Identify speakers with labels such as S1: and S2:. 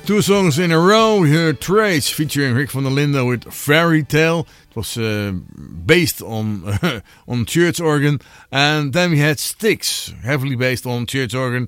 S1: Two songs in a row. We heard Trace featuring Rick van der Linden with Fairy Tale. It was based on on church organ. And then we had Styx, heavily based on church organ,